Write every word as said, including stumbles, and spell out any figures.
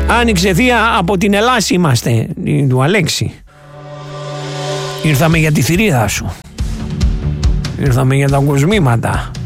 Άνοιξε θεία, από την Ελλάση είμαστε, του Αλέξη. Ήρθαμε για τη θηρίδα σου. Ήρθαμε για τα κοσμήματα.